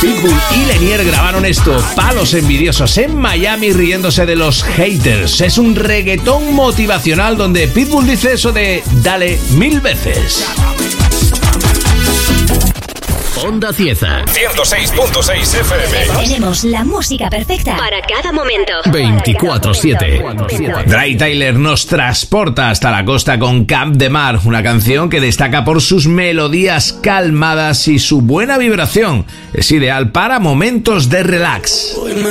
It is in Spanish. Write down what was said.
Pitbull y Lenier grabaron esto, palos envidiosos en Miami riéndose de los haters. Es un reggaetón motivacional donde Pitbull dice eso de dale 1000 veces. Onda Cieza 106.6 FM. Tenemos la música perfecta para cada momento. 24/7. Dry Tyler nos transporta hasta la costa con Camp de Mar, una canción que destaca por sus melodías calmadas y su buena vibración. Es ideal para momentos de relax. Hoy me